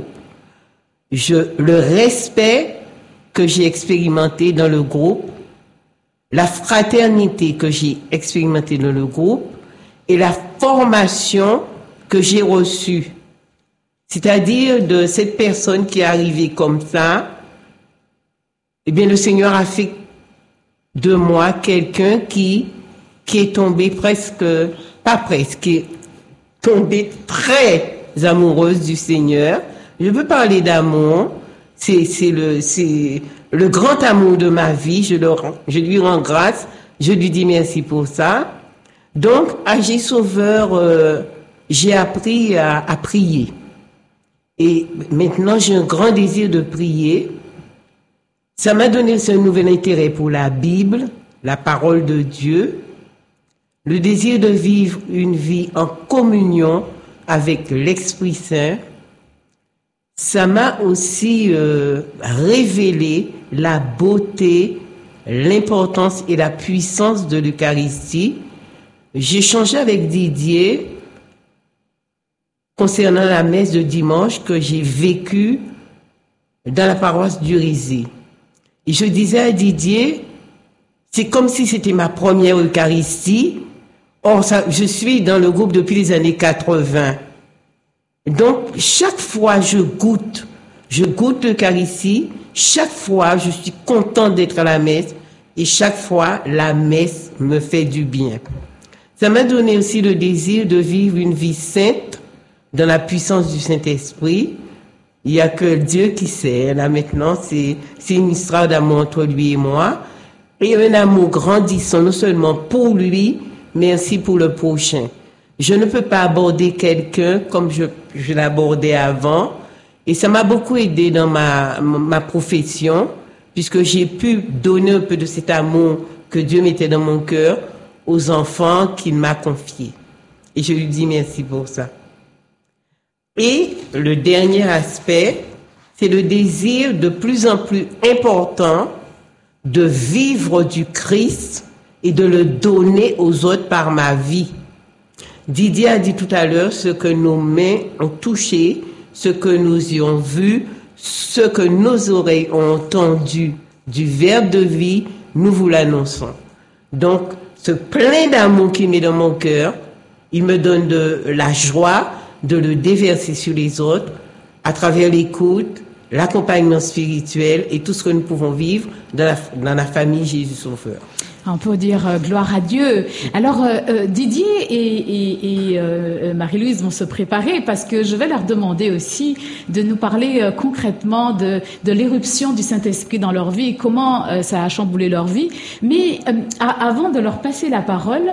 Le respect que j'ai expérimenté dans le groupe, la fraternité que j'ai expérimentée dans le groupe et la formation que j'ai reçue. C'est-à-dire de cette personne qui est arrivée comme ça, eh bien le Seigneur a fait de moi quelqu'un qui est tombé qui est tombée très amoureuse du Seigneur. Je veux parler d'amour. C'est le grand amour de ma vie. Je lui rends grâce. Je lui dis merci pour ça. Donc, à Jésus Sauveur, j'ai appris à prier. Et maintenant, j'ai un grand désir de prier. Ça m'a donné ce nouvel intérêt pour la Bible, la parole de Dieu. le désir de vivre une vie en communion avec l'Esprit Saint, ça m'a aussi révélé la beauté, l'importance et la puissance de l'Eucharistie. J'ai échangé avec Didier concernant la messe de dimanche que j'ai vécue dans la paroisse du Rizé. Et je disais à Didier, c'est comme si c'était ma première Eucharistie. Or, je suis dans le groupe depuis les années 80. Donc, chaque fois je goûte l'Eucharistie, chaque fois je suis contente d'être à la messe et chaque fois la messe me fait du bien. Ça m'a donné aussi le désir de vivre une vie sainte dans la puissance du Saint-Esprit. Il n'y a que Dieu qui sait. Là maintenant, c'est une histoire d'amour entre lui et moi. Et un amour grandissant, non seulement pour lui, mais aussi pour le prochain. Je ne peux pas aborder quelqu'un comme je l'abordais avant. Et ça m'a beaucoup aidé dans ma profession, puisque j'ai pu donner un peu de cet amour que Dieu mettait dans mon cœur aux enfants qu'il m'a confiés. Et je lui dis merci pour ça. Et le dernier aspect, c'est le désir de plus en plus important de vivre du Christ et de le donner aux autres par ma vie. Didier a dit tout à l'heure ce que nos mains ont touché, ce que nous y avons vu, ce que nos oreilles ont entendu du Verbe de vie, nous vous l'annonçons. Donc, ce plein d'amour qu'il met dans mon cœur, il me donne de la joie de le déverser sur les autres à travers l'écoute, l'accompagnement spirituel et tout ce que nous pouvons vivre dans la famille Jésus Sauveur. On peut dire gloire à Dieu. Alors Didier et Marie-Louise vont se préparer parce que je vais leur demander aussi de nous parler concrètement de l'éruption du Saint-Esprit dans leur vie, comment ça a chamboulé leur vie. Mais avant de leur passer la parole,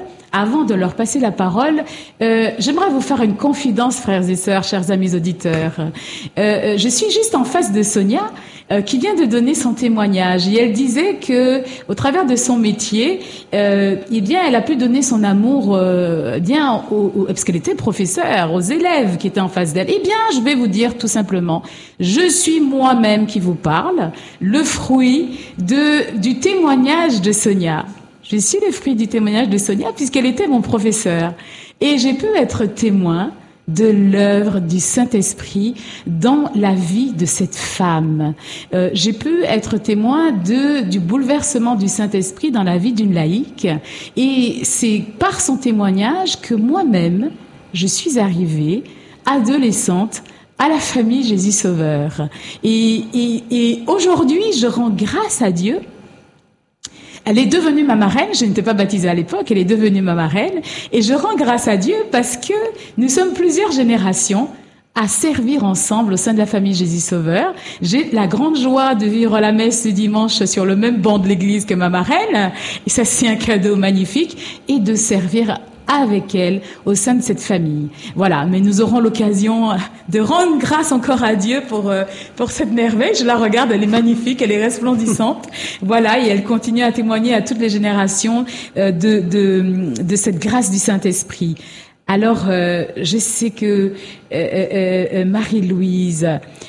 j'aimerais vous faire une confidence, frères et sœurs, chers amis auditeurs. Je suis juste en face de Sonia, qui vient de donner son témoignage. Et elle disait que, au travers de son métier, elle a pu donner son amour, parce qu'elle était professeure, aux élèves qui étaient en face d'elle. Eh bien, je vais vous dire tout simplement, je suis moi-même qui vous parle, le fruit du témoignage de Sonia. Je suis le fruit du témoignage de Sonia puisqu'elle était mon professeur. Et j'ai pu être témoin de l'œuvre du Saint-Esprit dans la vie de cette femme. J'ai pu être témoin du bouleversement du Saint-Esprit dans la vie d'une laïque. Et c'est par son témoignage que moi-même, je suis arrivée, adolescente, à la famille Jésus Sauveur. Et aujourd'hui, je rends grâce à Dieu. Elle est devenue ma marraine, je n'étais pas baptisée à l'époque, elle est devenue ma marraine, et je rends grâce à Dieu parce que nous sommes plusieurs générations à servir ensemble au sein de la famille Jésus Sauveur. J'ai la grande joie de vivre la messe du dimanche sur le même banc de l'église que ma marraine, et ça c'est un cadeau magnifique, et de servir avec elle au sein de cette famille. Voilà, mais nous aurons l'occasion de rendre grâce encore à Dieu pour cette merveille. Je la regarde, elle est magnifique, elle est resplendissante. Voilà, et elle continue à témoigner à toutes les générations de cette grâce du Saint-Esprit. Alors, je sais que Marie-Louise,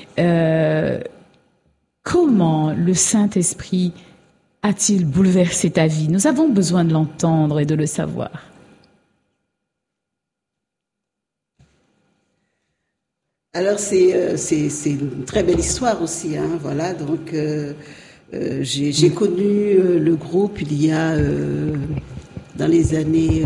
comment le Saint-Esprit a-t-il bouleversé ta vie? Nous avons besoin de l'entendre et de le savoir. Alors c'est une très belle histoire aussi, hein, voilà. Donc j'ai connu le groupe il y a dans les années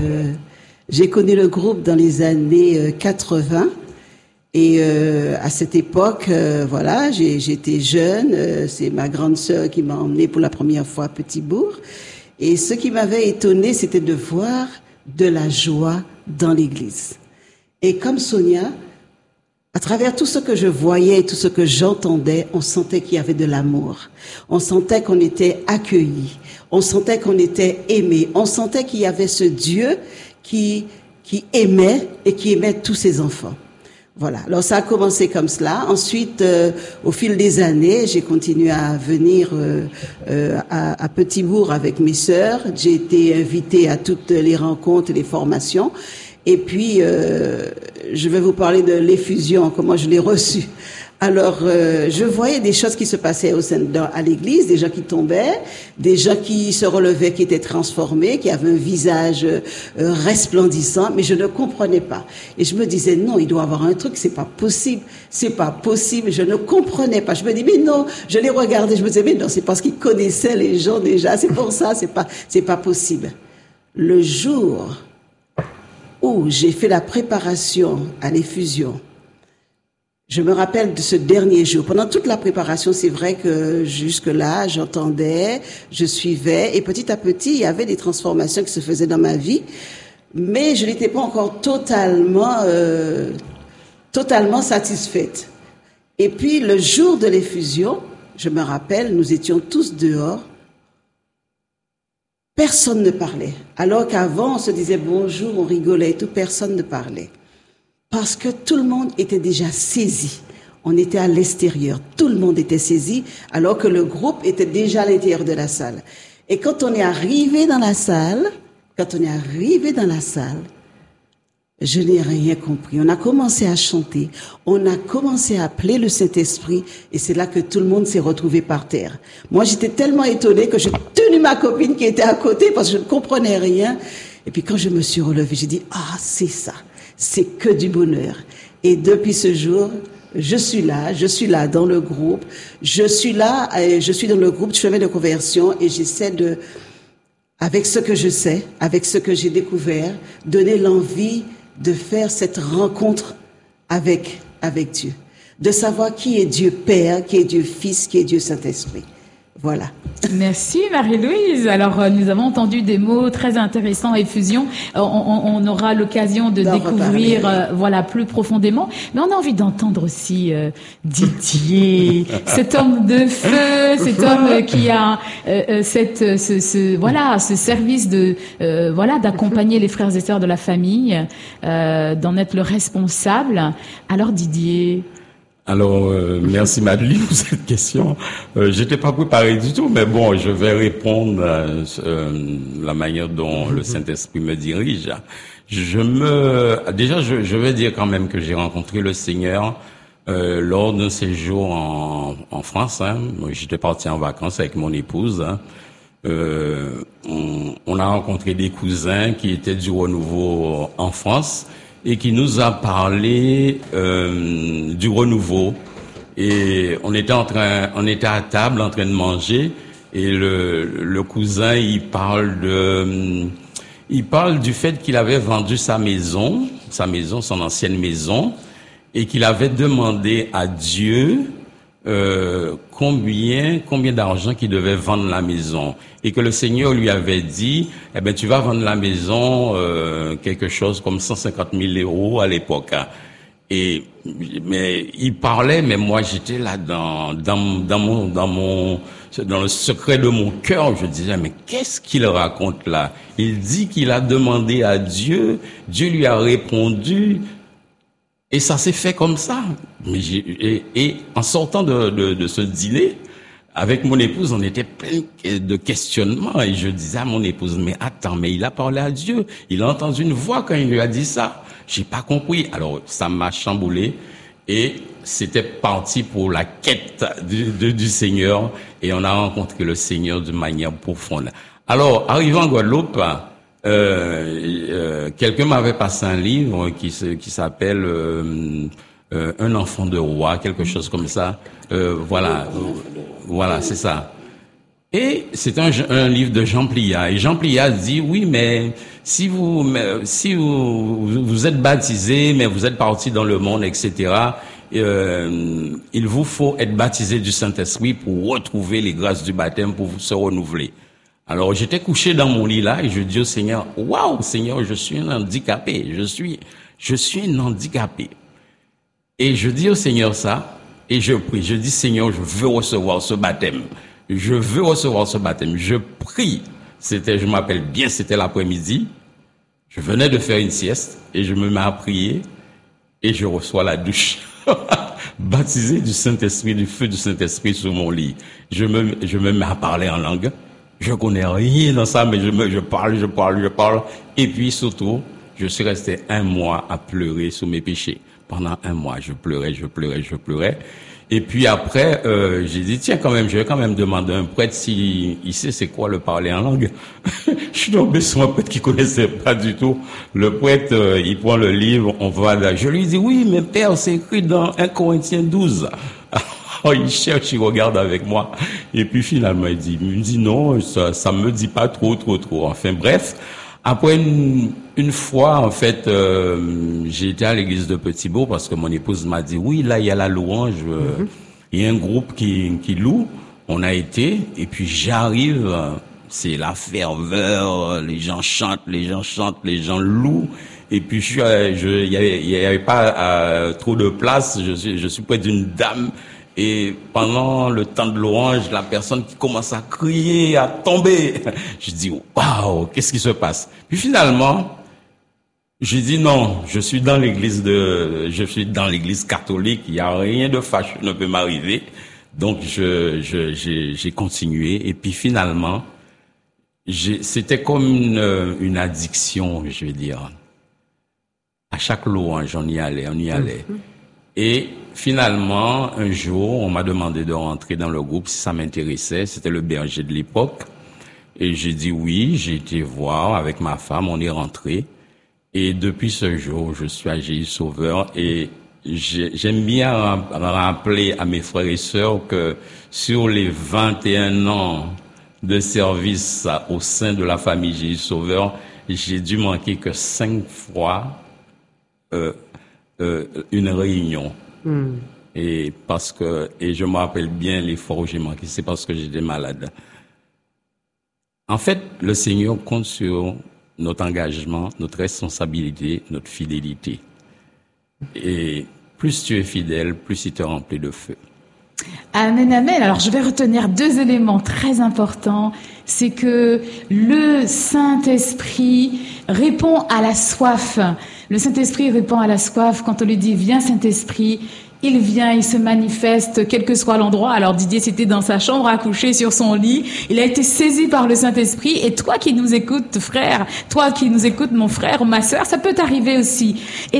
80 et à cette époque voilà, j'étais jeune, c'est ma grande sœur qui m'a emmenée pour la première fois à Petit-Bourg, et ce qui m'avait étonnée, c'était de voir de la joie dans l'église. Et comme Sonia, à travers tout ce que je voyais, tout ce que j'entendais, on sentait qu'il y avait de l'amour. On sentait qu'on était accueillis. On sentait qu'on était aimés. On sentait qu'il y avait ce Dieu qui aimait et qui aimait tous ses enfants. Voilà. Alors ça a commencé comme cela. Ensuite, au fil des années, j'ai continué à venir à Petit-Bourg avec mes sœurs. J'ai été invitée à toutes les rencontres et les formations. Et puis, je vais vous parler de l'effusion, comment je l'ai reçue. Alors, je voyais des choses qui se passaient à l'église, des gens qui tombaient, des gens qui se relevaient, qui étaient transformés, qui avaient un visage resplendissant, mais je ne comprenais pas. Et je me disais, non, il doit y avoir un truc, c'est pas possible, je ne comprenais pas. Je me dis, mais non, je les regardais, je me disais, mais non, c'est parce qu'ils connaissaient les gens déjà, c'est pour ça, c'est pas possible. Le jour où j'ai fait la préparation à l'effusion, je me rappelle de ce dernier jour. Pendant toute la préparation, c'est vrai que jusque-là, j'entendais, je suivais, et petit à petit, il y avait des transformations qui se faisaient dans ma vie, mais je n'étais pas encore totalement satisfaite. Et puis, le jour de l'effusion, je me rappelle, nous étions tous dehors, personne ne parlait. Alors qu'avant, on se disait bonjour, on rigolait et tout, personne ne parlait. Parce que tout le monde était déjà saisi. On était à l'extérieur. Tout le monde était saisi, alors que le groupe était déjà à l'intérieur de la salle. Et quand on est arrivé dans la salle, je n'ai rien compris. On a commencé à chanter, on a commencé à appeler le Saint-Esprit, et c'est là que tout le monde s'est retrouvé par terre. Moi, j'étais tellement étonnée que j'ai tenu ma copine qui était à côté parce que je ne comprenais rien. Et puis quand je me suis relevée, j'ai dit, c'est ça. C'est que du bonheur. Et depuis ce jour, je suis là dans le groupe, je suis dans le groupe de chemin de conversion et j'essaie avec ce que je sais, avec ce que j'ai découvert, donner l'envie de faire cette rencontre avec Dieu. De savoir qui est Dieu Père, qui est Dieu Fils, qui est Dieu Saint-Esprit. Voilà. Merci Marie-Louise. Alors nous avons entendu des mots très intéressants, effusion. On aura l'occasion de découvrir plus profondément. Mais on a envie d'entendre aussi Didier, cet homme de feu, cet homme qui a ce service d'accompagner les frères et sœurs de la famille, d'en être le responsable. Alors Didier. Alors, merci Madeleine pour cette question. J'étais pas préparé du tout, mais bon, je vais répondre la manière dont le Saint-Esprit me dirige. Je vais dire quand même que j'ai rencontré le Seigneur lors d'un séjour en France. J'étais parti en vacances avec mon épouse. On a rencontré des cousins qui étaient du renouveau en France, et qui nous a parlé du renouveau. Et on était à table en train de manger, et le cousin il parle du fait qu'il avait vendu sa maison, son ancienne maison, et qu'il avait demandé à Dieu combien d'argent qu'il devait vendre la maison, et que le Seigneur lui avait dit, tu vas vendre la maison quelque chose comme 150 000 € à l'époque. Mais il parlait, mais moi j'étais là dans le secret de mon cœur, je disais, mais qu'est-ce qu'il raconte là? Il dit qu'il a demandé à Dieu, Dieu lui a répondu. Et ça s'est fait comme ça. Et en sortant de ce dîner, avec mon épouse, on était plein de questionnements. Et je disais à mon épouse, mais attends, mais il a parlé à Dieu. Il a entendu une voix quand il lui a dit ça. J'ai pas compris. Alors, ça m'a chamboulé. Et c'était parti pour la quête du Seigneur. Et on a rencontré le Seigneur de manière profonde. Alors, arrivant en Guadeloupe, quelqu'un m'avait passé un livre qui s'appelle Un enfant de roi, quelque chose comme ça. Voilà, c'est ça. Et c'est un livre de Jean Pliat. Et Jean Pliat dit, oui, mais si vous êtes baptisé, mais vous êtes parti dans le monde, etc., il vous faut être baptisé du Saint-Esprit pour retrouver les grâces du baptême, pour se renouveler. Alors, j'étais couché dans mon lit là, et je dis au Seigneur, waouh, Seigneur, je suis un handicapé, je suis un handicapé. Et je dis au Seigneur ça, et je prie, je dis, Seigneur, je veux recevoir ce baptême. Je veux recevoir ce baptême. Je prie. Je m'appelle bien, c'était l'après-midi. Je venais de faire une sieste, et je me mets à prier. et je reçois la douche. Baptisé du Saint-Esprit, du feu du Saint-Esprit sur mon lit. Je me mets à parler en langue. Je connais rien dans ça, mais je parle. Et puis surtout, je suis resté 1 mois à pleurer sur mes péchés. Pendant 1 mois, je pleurais. Et puis après, j'ai dit, tiens, je vais quand même demander à un prêtre s'il sait c'est quoi le parler en langue. Je suis tombé sur un prêtre qui connaissait pas du tout. Le prêtre, il prend le livre, on va là. Je lui dis, oui, mais père, c'est écrit dans 1 Corinthiens 12. Alors, il cherche, il regarde avec moi. Et puis finalement, il me dit non, ça me dit pas trop. Enfin bref. Après une fois, en fait, j'ai été à l'église de Petit-Bourg parce que mon épouse m'a dit, oui, là, il y a la louange, il y a un groupe qui loue. On a été, et puis j'arrive, c'est la ferveur, les gens chantent, les gens louent. Et puis il y avait pas trop de place, je suis près d'une dame. Et pendant le temps de louange, la personne qui commence à crier, à tomber, je dis waouh, qu'est-ce qui se passe? Puis finalement, j'ai dit non, je suis dans l'église catholique, il y a rien de fâcheux ne peut m'arriver. Donc j'ai continué et puis finalement, c'était comme une addiction, je vais dire. À chaque louange, on y allait. Et finalement, un jour, on m'a demandé de rentrer dans le groupe si ça m'intéressait. C'était le berger de l'époque. Et j'ai dit oui, j'ai été voir avec ma femme, on est rentré. Et depuis ce jour, je suis à Jésus Sauveur. Et j'aime bien rappeler à mes frères et sœurs que sur les 21 ans de service au sein de la famille Jésus Sauveur, j'ai dû manquer que 5 fois une réunion. Et je me rappelle bien les fois où j'ai manqué, c'est parce que j'étais malade. En fait, le Seigneur compte sur notre engagement, notre responsabilité, notre fidélité. Et plus tu es fidèle, plus il te remplit de feu. Amen, amen. Alors, je vais retenir 2 éléments très importants. C'est que le Saint-Esprit répond à la soif. Le Saint-Esprit répond à la soif quand on lui dit « Viens, Saint-Esprit ». Il vient, il se manifeste, quel que soit l'endroit. Alors Didier, c'était dans sa chambre à coucher sur son lit. Il a été saisi par le Saint-Esprit. Et toi qui nous écoutes, frère, toi qui nous écoutes, mon frère, ma sœur, ça peut t'arriver aussi. Et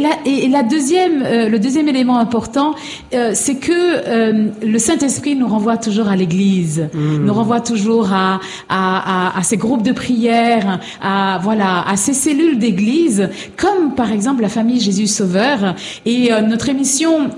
le deuxième élément important, c'est que le Saint-Esprit nous renvoie toujours à l'Église, nous renvoie toujours à ces groupes de prière, à ces cellules d'Église, comme par exemple la famille Jésus Sauveur. Et notre émission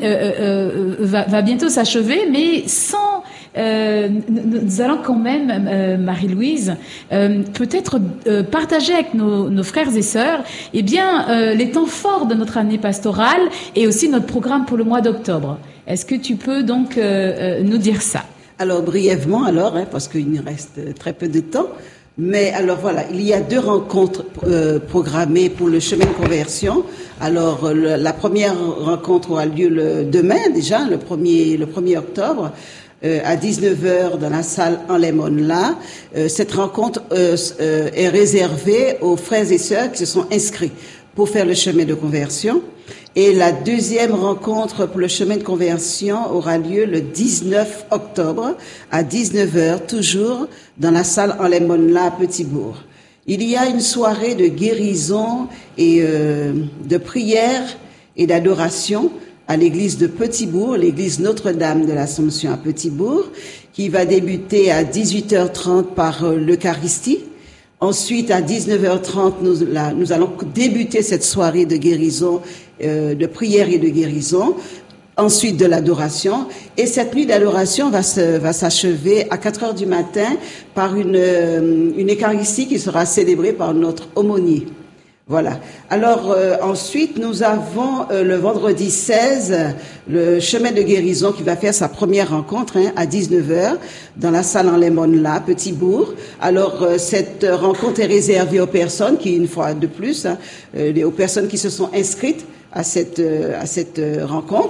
va bientôt s'achever, mais sans nous allons quand même, Marie-Louise, peut-être partager avec nos frères et sœurs, les temps forts de notre année pastorale et aussi notre programme pour le mois d'octobre. Est-ce que tu peux donc nous dire ça? Alors brièvement, parce qu'il nous reste très peu de temps. Mais alors voilà, il y a 2 rencontres programmées pour le chemin de conversion. Alors la première rencontre aura lieu demain déjà, le 1er octobre, à 19h dans la salle Enlemonla. Cette rencontre est réservée aux frères et sœurs qui se sont inscrits pour faire le chemin de conversion. Et la deuxième rencontre pour le chemin de conversion aura lieu le 19 octobre à 19h, toujours dans la salle Enlemonla à Petit-Bourg. Il y a une soirée de guérison et de prière et d'adoration à l'église de Petit-Bourg, l'église Notre-Dame de l'Assomption à Petit-Bourg, qui va débuter à 18h30 par l'Eucharistie. Ensuite, à 19h30, nous allons débuter cette soirée de guérison, de prière et de guérison. Ensuite, de l'adoration. Et cette nuit d'adoration va s'achever à 4h du matin par une Eucharistie qui sera célébrée par notre aumônier. Voilà. Alors ensuite, nous avons le vendredi 16, le chemin de guérison qui va faire sa première rencontre à 19h dans la salle Enlemonla, Petit-Bourg. Alors cette rencontre est réservée aux personnes qui, une fois de plus, aux personnes qui se sont inscrites à cette rencontre.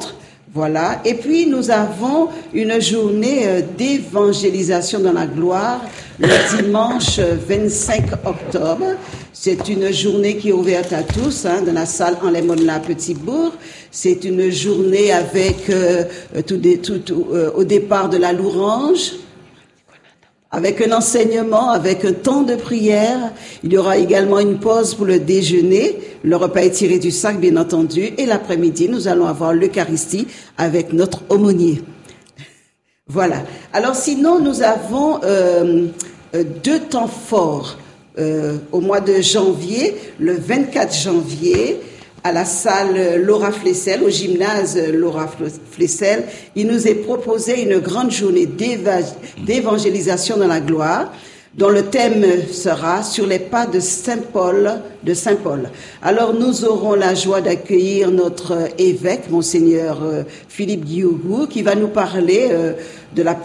Voilà. Et puis, nous avons une journée d'évangélisation dans la gloire le dimanche 25 octobre. C'est une journée qui est ouverte à tous, dans la salle Henlemona Petit-Bourg. C'est une journée avec au départ de la louange, avec un enseignement, avec un temps de prière. Il y aura également une pause pour le déjeuner. Le repas est tiré du sac, bien entendu. Et l'après-midi, nous allons avoir l'Eucharistie avec notre aumônier. Voilà. Alors sinon, nous avons 2 temps forts. Au mois de janvier, le 24 janvier, à la salle Laura Flessel, au gymnase Laura Flessel, il nous est proposé une grande journée d'évangélisation dans la gloire, dont le thème sera sur les pas de Saint Paul. Alors nous aurons la joie d'accueillir notre évêque, Monseigneur Philippe Guiougou, qui va nous parler de la